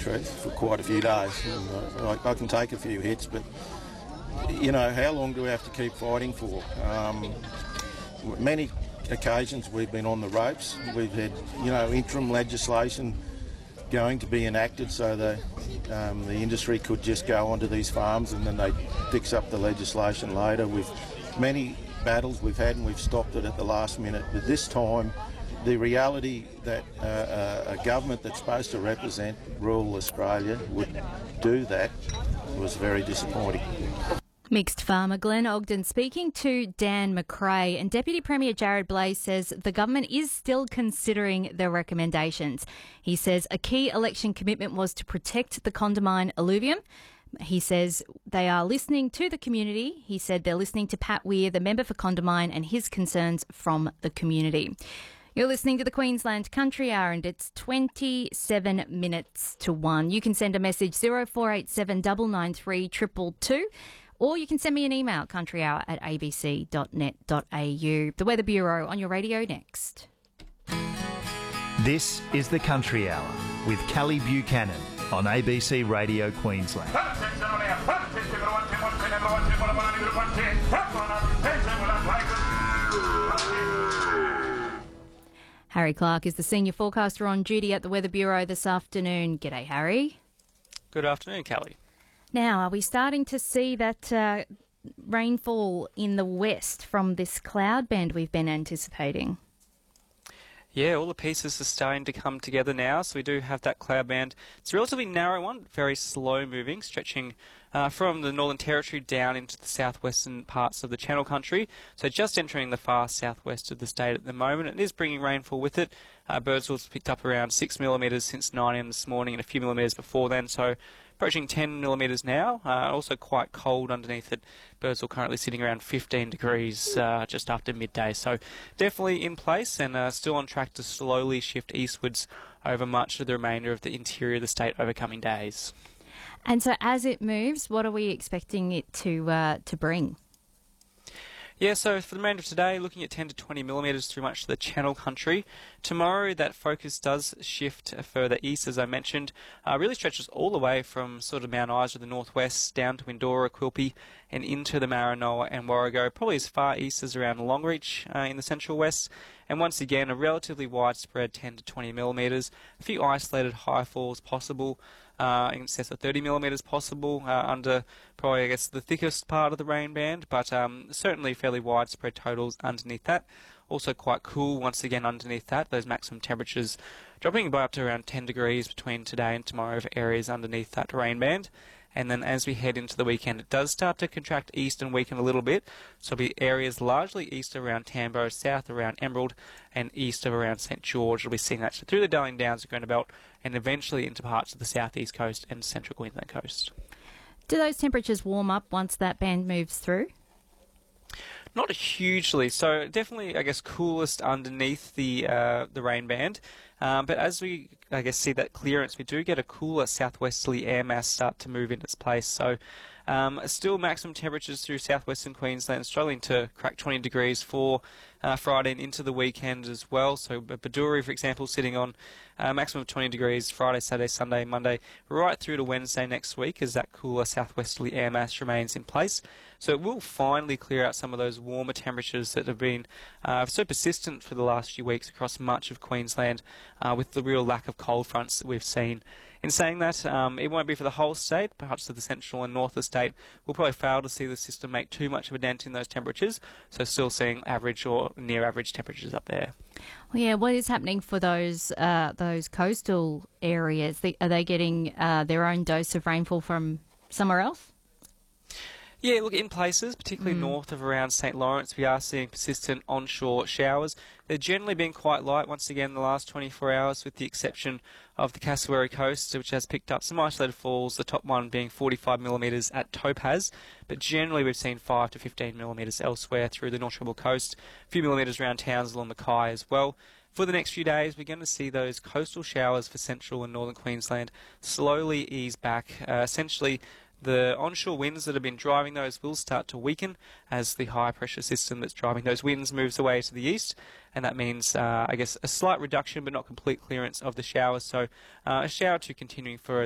truth, for quite a few days. And I can take a few hits, but, you know, how long do we have to keep fighting for? Many occasions we've been on the ropes. We've had, you know, interim legislation going to be enacted so the industry could just go onto these farms and then they'd fix up the legislation later. With many battles we've had and we've stopped it at the last minute, but this time the reality that a government that's supposed to represent rural Australia would do that was very disappointing. Mixed farmer Glenn Ogden speaking to Dan McRae, and Deputy Premier Jared Blais says the government is still considering their recommendations. He says a key election commitment was to protect the Condamine alluvium. He says they are listening to the community. He said they're listening to Pat Weir, the member for Condamine, and his concerns from the community. You're listening to the Queensland Country Hour and it's 27 minutes to 1. You can send a message 0487 993 222. Or you can send me an email, countryhour@abc.net.au. The Weather Bureau on your radio next. This is the Country Hour with Callie Buchanan on ABC Radio Queensland. Harry Clark is the senior forecaster on duty at the Weather Bureau this afternoon. G'day, Harry. Good afternoon, Callie. Now, are we starting to see that rainfall in the west from this cloud band we've been anticipating? Yeah, all the pieces are starting to come together now. So we do have that cloud band. It's a relatively narrow one, very slow moving, stretching from the Northern Territory down into the southwestern parts of the Channel Country. So just entering the far southwest of the state at the moment. It is bringing rainfall with it. Birdsville's picked up around 6 millimetres since 9 a.m. this morning and a few millimetres before then. So approaching 10 millimetres now. Also quite cold underneath it. Birdsville currently sitting around 15 degrees just after midday. So definitely in place and still on track to slowly shift eastwards over much of the remainder of the interior of the state over coming days. And so as it moves, what are we expecting it to bring? Yeah, so for the remainder of today, looking at 10 to 20 millimetres through much of the Channel Country. Tomorrow, that focus does shift further east, as I mentioned. Really stretches all the way from sort of Mount Isa, the northwest, down to Windora, Quilpie, and into the Maranoa and Warrego, probably as far east as around Longreach in the central west. And once again, a relatively widespread 10 to 20 millimetres. A few isolated high falls possible. In excess of 30 millimetres possible under probably, I guess, the thickest part of the rain band, but certainly fairly widespread totals underneath that. Also quite cool once again underneath that, those maximum temperatures dropping by up to around 10 degrees between today and tomorrow for areas underneath that rain band. And then as we head into the weekend, it does start to contract east and weaken a little bit. So it'll be areas largely east around Tambo, south around Emerald, and east of around St George. We'll be seeing that through the Darling Downs, the Granite Belt, and eventually into parts of the southeast coast and central Queensland coast. Do those temperatures warm up once that band moves through? Not hugely, so definitely, I guess, coolest underneath the rain band. But as we, I guess, see that clearance, we do get a cooler southwesterly air mass start to move in its place. So still maximum temperatures through southwestern Queensland, struggling to crack 20 degrees for Friday and into the weekend as well. So Baduri, for example, sitting on maximum of 20 degrees Friday, Saturday, Sunday, Monday, right through to Wednesday next week as that cooler southwesterly air mass remains in place. So it will finally clear out some of those warmer temperatures that have been so persistent for the last few weeks across much of Queensland with the real lack of cold fronts that we've seen. In saying that, it won't be for the whole state. Perhaps to the central and north of the state, we'll probably fail to see the system make too much of a dent in those temperatures. So still seeing average or near average temperatures up there. Well, yeah, what is happening for those coastal areas? Are they getting their own dose of rainfall from somewhere else? Yeah, look, in places, particularly north of around St Lawrence, we are seeing persistent onshore showers. They're generally been quite light once again in the last 24 hours, with the exception of the Cassowary Coast, which has picked up some isolated falls, the top one being 45 millimetres at Topaz. But generally we've seen 5 to 15 millimetres elsewhere through the North Treble Coast, a few millimetres around Townsville and Mackay as well. For the next few days, we're going to see those coastal showers for central and northern Queensland slowly ease back. Essentially, the onshore winds that have been driving those will start to weaken as the high pressure system that's driving those winds moves away to the east, and that means, I guess, a slight reduction but not complete clearance of the showers. So a shower or two continuing for